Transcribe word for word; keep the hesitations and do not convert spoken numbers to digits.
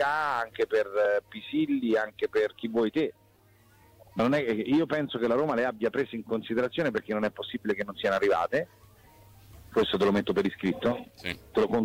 Keita, anche per eh, Pisilli, anche per chi vuoi te. Ma non è che io penso che la Roma le abbia prese in considerazione, perché non è possibile che non siano arrivate. Questo te lo metto per iscritto, sì. te lo